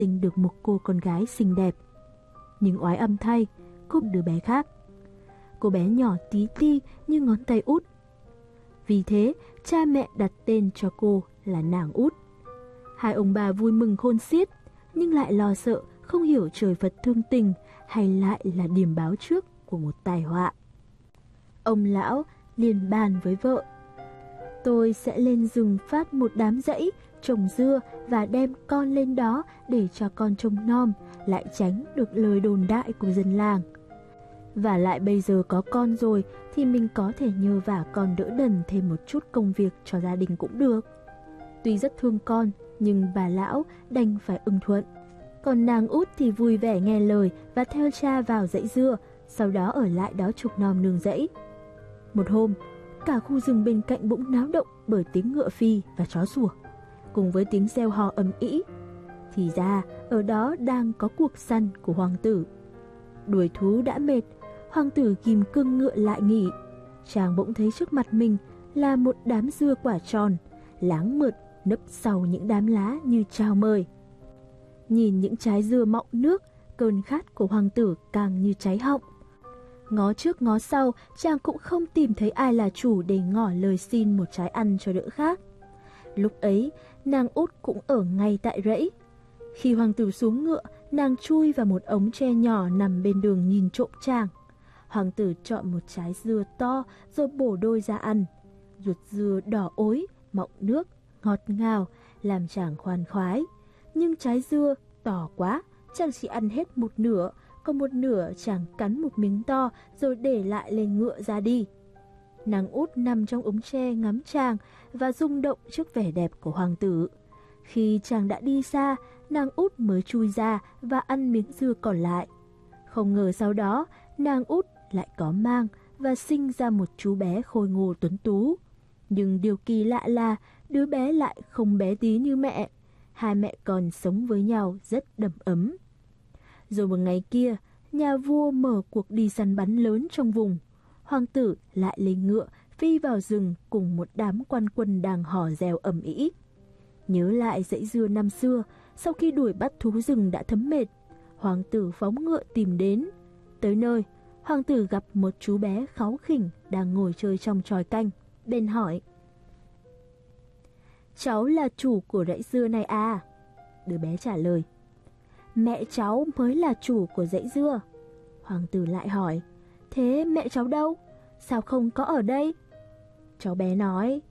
sinh được một cô con gái xinh đẹp. Nhưng oái âm thay, có đứa bé khác. Cô bé nhỏ tí ti như ngón tay út. Vì thế, cha mẹ đặt tên cho cô là nàng út. Hai ông bà vui mừng khôn xiết, nhưng lại lo sợ không hiểu trời Phật thương tình hay lại là điềm báo trước của một tai họa. Ông lão liền bàn với vợ: tôi sẽ lên rừng phát một đám rẫy, trồng dưa và đem con lên đó để cho con trông nom, lại tránh được lời đồn đại của dân làng. Và lại bây giờ có con rồi thì mình có thể nhờ vả con đỡ đần thêm một chút công việc cho gia đình cũng được. Tuy rất thương con, nhưng bà lão đành phải ưng thuận. Còn nàng út thì vui vẻ nghe lời và theo cha vào dãy dưa, sau đó ở lại đó trục nom nương rẫy. Một hôm, cả khu rừng bên cạnh bỗng náo động bởi tiếng ngựa phi và chó sủa, cùng với tiếng reo hò ầm ĩ. Thì ra, ở đó đang có cuộc săn của hoàng tử. Đuổi thú đã mệt, hoàng tử kìm cương ngựa lại nghỉ. Chàng bỗng thấy trước mặt mình là một đám dưa quả tròn, láng mượt nấp sau những đám lá như chào mời. Nhìn những trái dưa mọng nước, cơn khát của hoàng tử càng như cháy họng. Ngó trước ngó sau, chàng cũng không tìm thấy ai là chủ để ngỏ lời xin một trái ăn cho đỡ khát. Lúc ấy, nàng út cũng ở ngay tại rẫy. Khi hoàng tử xuống ngựa, nàng chui vào một ống tre nhỏ nằm bên đường nhìn trộm chàng. Hoàng tử chọn một trái dưa to rồi bổ đôi ra ăn. Ruột dưa đỏ ối, mọng nước, ngọt ngào, làm chàng khoan khoái. Nhưng trái dưa to quá, chàng chỉ ăn hết một nửa, còn một nửa chàng cắn một miếng to rồi để lại lên ngựa ra đi. Nàng út nằm trong ống tre ngắm chàng và rung động trước vẻ đẹp của hoàng tử. Khi chàng đã đi xa, nàng út mới chui ra và ăn miếng dưa còn lại. Không ngờ sau đó, nàng út lại có mang và sinh ra một chú bé khôi ngô tuấn tú. Nhưng điều kỳ lạ là đứa bé lại không bé tí như mẹ. Hai mẹ con sống với nhau rất đầm ấm. Rồi một ngày kia, nhà vua mở cuộc đi săn bắn lớn trong vùng. Hoàng tử lại lên ngựa phi vào rừng cùng một đám quan quân đang hò reo ầm ĩ. Nhớ lại dãy dưa năm xưa, sau khi đuổi bắt thú rừng đã thấm mệt, hoàng tử phóng ngựa tìm đến. Tới nơi, hoàng tử gặp một chú bé kháu khỉnh đang ngồi chơi trong chòi canh. Bèn hỏi: cháu là chủ của dãy dưa này à? Đứa bé trả lời: mẹ cháu mới là chủ của dãy dưa. Hoàng tử lại hỏi: thế mẹ cháu đâu? Sao không có ở đây? Cháu bé nói: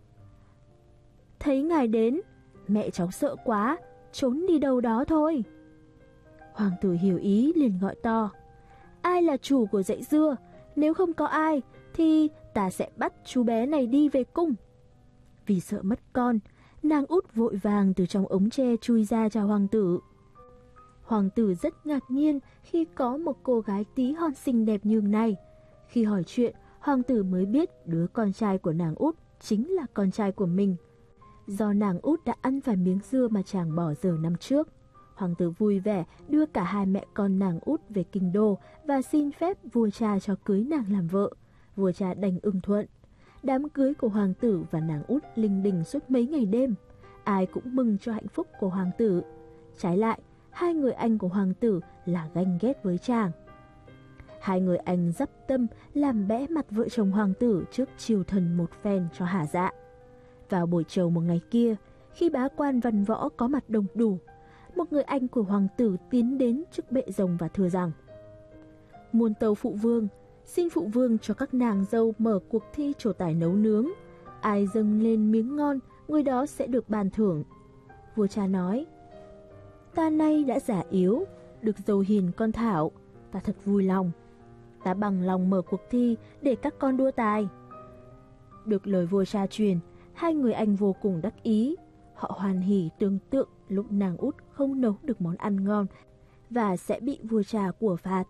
thấy ngài đến, mẹ cháu sợ quá, trốn đi đâu đó thôi. Hoàng tử hiểu ý liền gọi to: ai là chủ của dãy dưa? Nếu không có ai thì ta sẽ bắt chú bé này đi về cung. Vì sợ mất con, nàng út vội vàng từ trong ống tre chui ra chào hoàng tử. Hoàng tử rất ngạc nhiên khi có một cô gái tí hon xinh đẹp như này. Khi hỏi chuyện, hoàng tử mới biết đứa con trai của nàng út chính là con trai của mình. Do nàng út đã ăn phải miếng dưa mà chàng bỏ dở năm trước, hoàng tử vui vẻ đưa cả hai mẹ con nàng út về kinh đô và xin phép vua cha cho cưới nàng làm vợ. Vua cha đành ưng thuận. Đám cưới của hoàng tử và nàng út linh đình suốt mấy ngày đêm. Ai cũng mừng cho hạnh phúc của hoàng tử. Trái lại, hai người anh của hoàng tử là ganh ghét với chàng. Hai người anh dắp tâm làm bẽ mặt vợ chồng hoàng tử trước triều thần một phen cho hả dạ. Vào buổi trầu một ngày kia, khi bá quan văn võ có mặt đông đủ, một người anh của hoàng tử tiến đến trước bệ rồng và thưa rằng: muôn tâu phụ vương, xin phụ vương cho các nàng dâu mở cuộc thi trổ tài nấu nướng. Ai dâng lên miếng ngon, người đó sẽ được ban thưởng. Vua cha nói: ta nay đã già yếu, được dâu hiền con thảo, ta thật vui lòng. Ta bằng lòng mở cuộc thi để các con đua tài. Được lời vua cha truyền, hai người anh vô cùng đắc ý. Họ hoan hỉ tưởng tượng lúc nàng út không nấu được món ăn ngon và sẽ bị vua cha của phạt.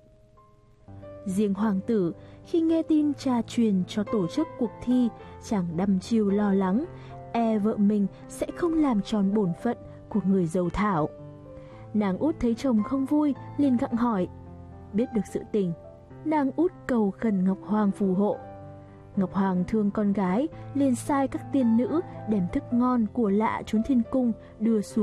Riêng hoàng tử, khi nghe tin cha truyền cho tổ chức cuộc thi, chàng đăm chiêu lo lắng, e vợ mình sẽ không làm tròn bổn phận của người dâu thảo. Nàng út thấy chồng không vui, liền gặng hỏi. Biết được sự tình, nàng út cầu khẩn Ngọc Hoàng phù hộ. Ngọc Hoàng thương con gái, liền sai các tiên nữ đem thức ngon của lạ trốn thiên cung đưa xuống